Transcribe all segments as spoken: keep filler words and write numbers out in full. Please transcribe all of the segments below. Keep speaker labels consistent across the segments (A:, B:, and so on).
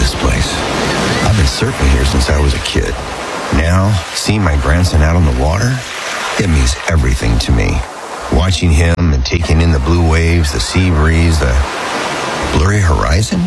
A: this place. I've been surfing here since I was a kid. Now, seeing my grandson out on the water, it means everything to me. Watching him and taking in the blue waves, the sea breeze, the blurry horizon.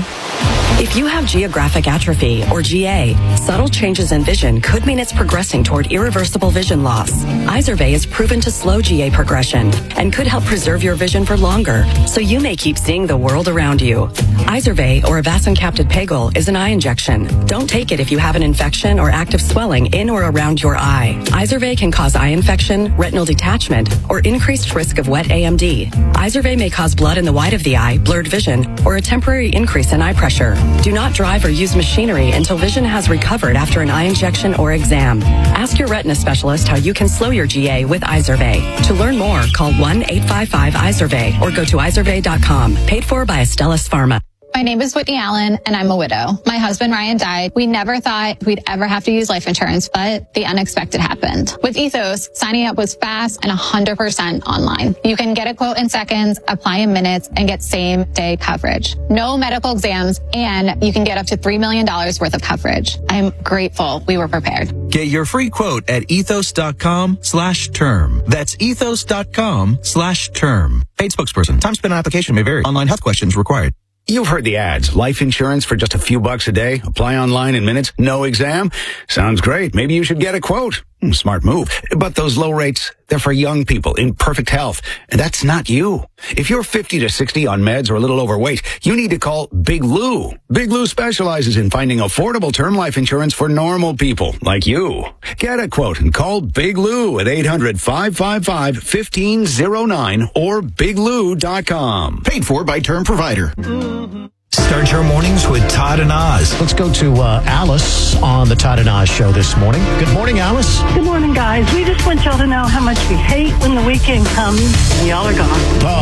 B: If you have geographic atrophy, or G A, subtle changes in vision could mean it's progressing toward irreversible vision loss. Izervay is proven to slow G A progression and could help preserve your vision for longer, so you may keep seeing the world around you. Izervay, or avacincaptad pegol, is an eye injection. Don't take it if you have an infection or active swelling in or around your eye. Izervay can cause eye infection, retinal detachment, or increased risk of wet A M D. Izervay may cause blood in the white of the eye, blurred vision, or a temporary increase in eye pressure. Do not drive or use machinery until vision has recovered after an eye injection or exam. Ask your retina specialist how you can slow your G A with Izervay. To learn more, call one eight five five Izervay or go to izervay dot com. Paid for by Astellas Pharma.
C: My name is Whitney Allen, and I'm a widow. My husband, Ryan, died. We never thought we'd ever have to use life insurance, but the unexpected happened. With Ethos, signing up was fast and one hundred percent online. You can get a quote in seconds, apply in minutes, and get same-day coverage. No medical exams, and you can get up to three million dollars worth of coverage. I'm grateful we were prepared.
D: Get your free quote at ethos.com slash term. That's ethos.com slash term. Paid spokesperson. Time spent on application may vary. Online health questions required.
E: You've heard the ads. Life insurance for just a few bucks a day. Apply online in minutes. No exam. Sounds great. Maybe you should get a quote. Smart move. But those low rates, they're for young people in perfect health. And that's not you. If you're fifty to sixty on meds or a little overweight, you need to call Big Lou. Big Lou specializes in finding affordable term life insurance for normal people like you. Get a quote and call Big Lou at eight hundred, five five five, one five zero nine or big lou dot com.
F: Paid for by Term Provider.
G: Mm-hmm. Start your mornings with Todd and Oz.
H: Let's go to uh, Alice on the Todd and Oz show this morning. Good morning, Alice.
I: Good morning, guys. We just want y'all to know how much we hate when the weekend comes and y'all are gone.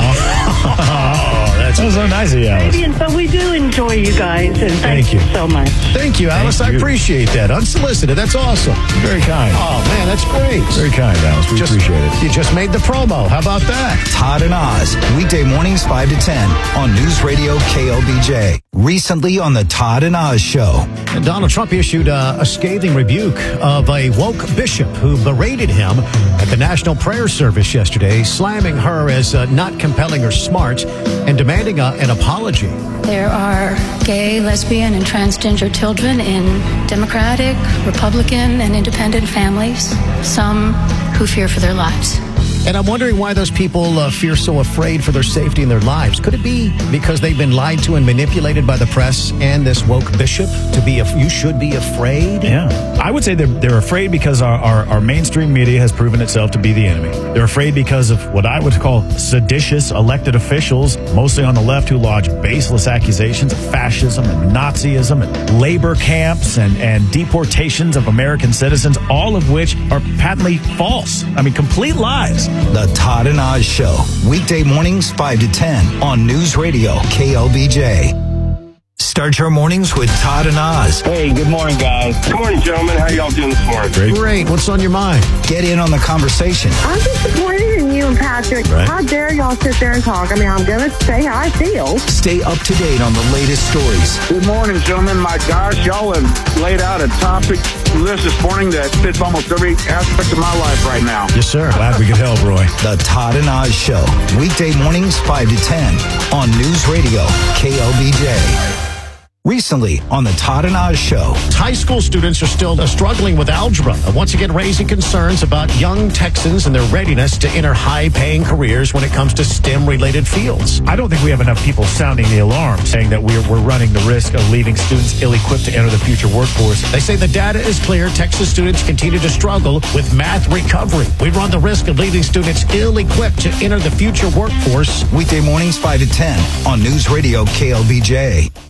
H: Oh, oh that's so nice of you, Alice.
I: Maybe, but we do enjoy you guys, and thank,
H: thank you
I: so much.
H: Thank you, Alice.
G: Thank
H: I
G: you.
H: appreciate that. Unsolicited. That's awesome.
G: Very kind.
H: Oh, man, that's great.
G: Very kind, Alice. We
H: just,
G: appreciate it.
H: You just made the promo. How about that?
G: Todd and Oz, weekday mornings five to ten on News Radio K L B J. Recently on the Todd and Oz show.
H: And Donald Trump issued a, a scathing rebuke of a woke bishop who berated him at the National Prayer Service yesterday, slamming her as uh, not compelling or smart and demanding a, an apology.
J: There are gay, lesbian, and transgender children in Democratic, Republican, and independent families, some who fear for their lives.
H: And I'm wondering why those people uh, fear so afraid for their safety in their lives. Could it be because they've been lied to and manipulated by the press and this woke bishop to be, a, you should be afraid?
K: Yeah. I would say they're, they're afraid because our, our, our mainstream media has proven itself to be the enemy. They're afraid because of what I would call seditious elected officials, mostly on the left, who lodge baseless accusations of fascism and Nazism and labor camps and, and deportations of American citizens, all of which are patently false. I mean, complete lies.
G: The Todd and Oz Show, weekday mornings five to ten on News Radio K L B J. Start your mornings with Todd and Oz.
L: Hey, good morning, guys. Good morning, gentlemen. How y'all doing this morning?
H: Great. Great. What's on your mind?
G: Get in on the conversation.
M: I'm disappointed in you and Patrick.
G: Right.
M: How dare y'all sit there and talk? I mean, I'm going to say how I feel.
G: Stay up to date on the latest stories.
L: Good morning, gentlemen. My gosh, y'all have laid out a topic list this morning that fits almost every aspect of my life right now.
H: Yes, sir.
K: Glad we could help, Roy.
G: The Todd and Oz Show, weekday mornings five to ten on News Radio K L B J. Recently on the Todd and Oz Show.
H: High school students are still uh, struggling with algebra, once again raising concerns about young Texans and their readiness to enter high-paying careers when it comes to STEM-related fields.
K: I don't think we have enough people sounding the alarm, saying that we're, we're running the risk of leaving students ill-equipped to enter the future workforce.
H: They say the data is clear. Texas students continue to struggle with math recovery. We run the risk of leaving students ill-equipped to enter the future workforce.
G: Weekday mornings five to ten on News Radio K L B J.